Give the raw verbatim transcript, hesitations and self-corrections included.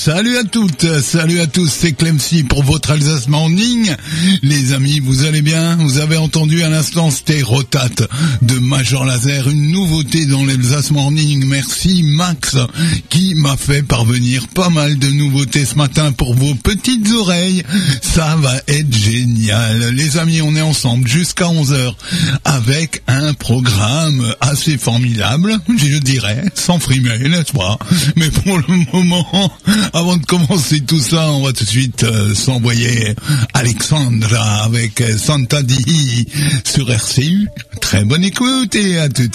Salut à toutes, salut à tous, c'est Clemcy pour votre Alsace Morning. Les amis, vous allez bien? Vous avez entendu à l'instant, c'était Rotat de Major Lazer, une nouveauté dans l'Alsace Morning. Merci Max qui m'a fait parvenir pas mal de nouveautés ce matin pour vos petites oreilles. Ça va être génial. Les amis, on est ensemble jusqu'à onze heures avec un programme assez formidable, je dirais, sans frimer, n'est-ce pas? Mais pour le moment, avant de commencer tout ça, on va tout de suite euh, s'envoyer Alexandra avec Santa Di sur R C U. Très bonne écoute et à tout de